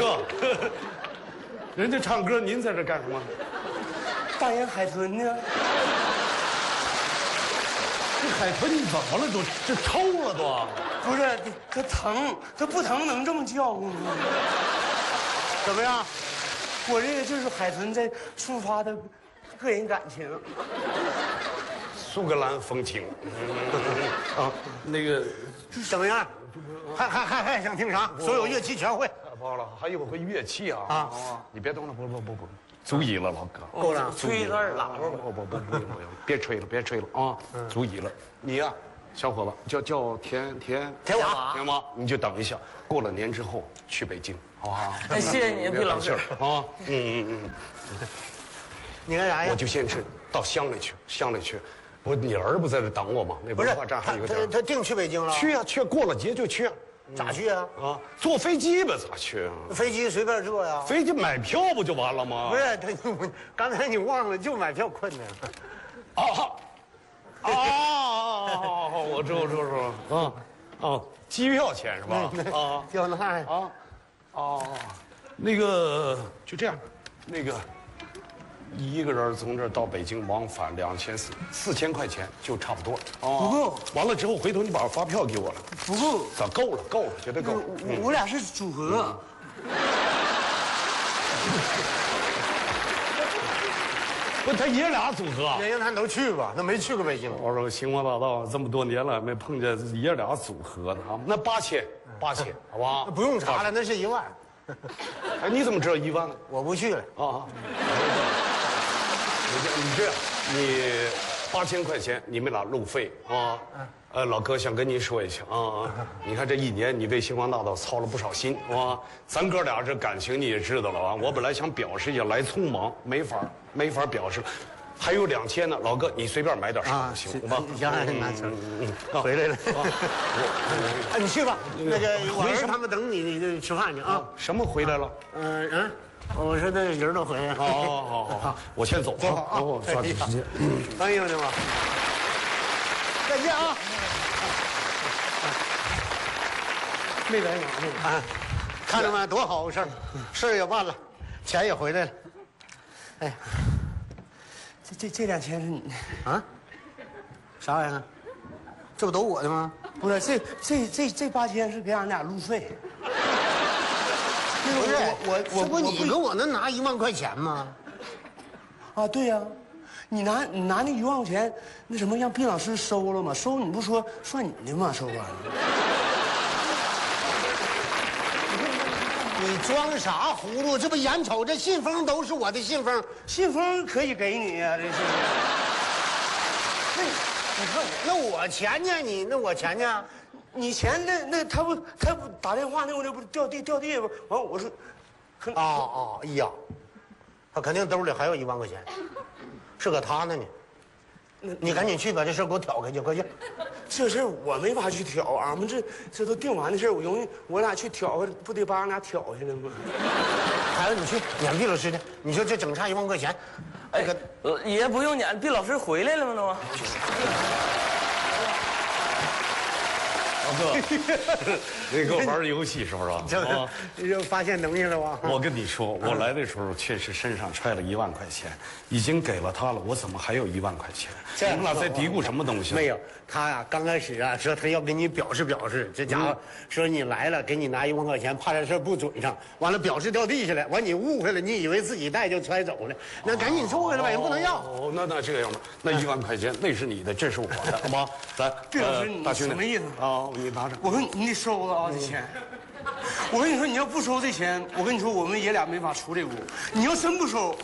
哥，人家唱歌，您在这干什么？ 大雁海豚呢？ 这海豚你怎么了？都这抽了都？ 不是，它疼，它不疼能这么叫吗？怎么样？我这个就是海豚在抒发的个人感情。 苏格兰风情。啊，那个怎么样？还想听啥？所有乐器全会。 不好了，还有个乐器啊！ 啊， 你别动了，不，足以了，老哥。 够了， 吹一段喇叭吧。 不用，别吹了啊！足以了。你呀，小伙子叫田娃，你就等一下，过了年之后去北京，好不好？ 哎，谢谢你，毕老师啊。 你干啥呀？ 我就先是到乡里去。你儿不在这等我吗？那文化站还有个站。 他定去北京了？ 去啊，过了节就去。 咋去啊？ 啊，坐飞机吧，咋去啊？ 飞机随便坐呀。 飞机买票不就完了吗？ 不是，刚才你忘了，就买票困难。 我知道。机票钱是吧？啊， 掉那儿啊。那个就这样，那个一个人从这儿到北京往返2400-4000块钱就差不多了。 不够。 完了之后，回头你把发票给我了。 不够。 咋够了？够了，绝对够了。 我俩是组合。 不，他爷俩组合。 人家都去吧，那没去过北京。 我说星光大道这么多年了，没碰见爷俩组合的啊。那8000，好吧？ 不用查了，那是1万。 哎，你怎么知道1万呢？ 我不去了啊。你这样，你8000块钱，你们俩路费啊。老哥想跟您说一下啊，你看这一年你为星光大道操了不少心啊，咱哥俩这感情你也知道了啊。我本来想表示一下，来匆忙，没法表示。还有2000呢，老哥你随便买点啥行吧？ 行，拿走。回来了。你去吧，那个我儿他们等你吃饭去啊。 什么回来了？ 我说那人都回来了。 好，我先走啊。抓紧时间。 欢迎你们，再见啊。没白养啊！看着没，多好个事儿，事儿也办了，钱也回来了。哎， 这2000是你啊？啥玩意儿？这不都我的吗？ 不是，这8000是给俺俩路费。 不是这不你给我能拿1万块钱吗？ 啊，对呀，你拿那1万块钱，那什么让毕老师收了吗？收你不说算你的吗？收完了。 你装啥葫芦？这不眼瞅这信封都是我的信封， 信封可以给你呀，这是。 那我钱呢？那我钱呢？ 你钱那他不打电话那我这不掉地吧？完我说， 哎呀，他肯定兜里还有1万块钱，是搁他那呢。你赶紧去把这事给我挑开去，快去。 这事我没法去挑，俺们这都定完的事我俩去挑，不得把俺俩挑下来吗？ 孩子，你去撵毕老师去。你说这整差1万块钱， 哎，爷不用撵，毕老师回来了吗？都。 哥，你跟我玩游戏是不是？ 就发现东西了吧？ 我跟你说，我来的时候确实身上揣了1万块钱，已经给了他了，我怎么还有1万块钱？你们俩在嘀咕什么东西？ 没有，他呀刚开始啊说他要跟你表示，这家伙说你来了给你拿1万块钱，怕这事不准上，完了表示掉地下来，完你误会了，你以为自己带就揣走了，那赶紧收回来吧，人不能要。 哦，那这样吧，那1万块钱那是你的，这是我的，好吗？咱毕老师，你大兄弟什么意思啊？你拿着。 我说你得收了啊，这钱。我跟你说，你要不收这钱，我跟你说，我们爷俩没法出这屋。你要真不收，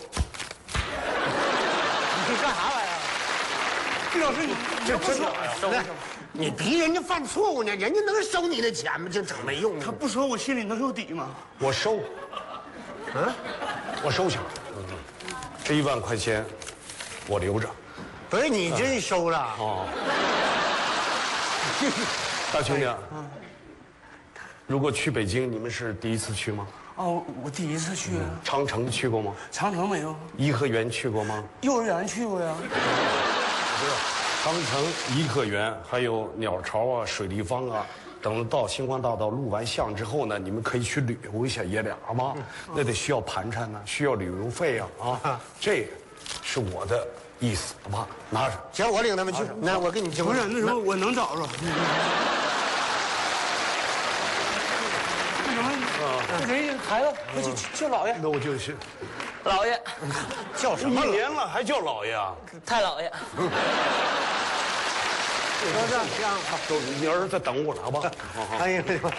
你干啥玩意儿？ 毕老师，你这不收， 你逼人家犯错误呢，人家能收你的钱吗？就整没用。 他不收，我心里能有底吗？ 我收，我收下。这1万块钱，我留着。 不是你真收了哦。大兄弟，如果去北京，你们是第一次去吗？ 哦，我第一次去啊。 长城去过吗？ 长城没有。 颐和园去过吗？ 幼儿园去过呀。 长城、颐和园，还有鸟巢啊、水立方啊， 等到星光大道录完像之后呢，你们可以去旅游一下爷俩，好吗？那得需要盘缠呢，需要旅游费啊。这是我的意思，好吧？拿着。 行，我领他们去。那我给你不是，那时候我能找着。那什么，那谁，孩子，快去叫老爷。 那我就去。 老爷， 叫什么 1年了还叫老爷啊？ 太老爷。 说这样， 都你儿子等我呢，好吧？ 哎呀，这车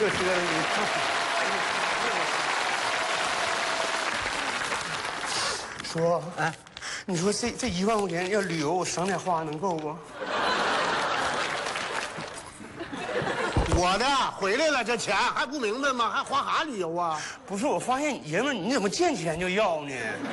说，哎，你说这1万块钱要旅游，我省点花能够不？ 我的回来了，这钱还不明白吗？还花啥旅游啊？ 不是，我发现爷们儿你怎么见钱就要呢？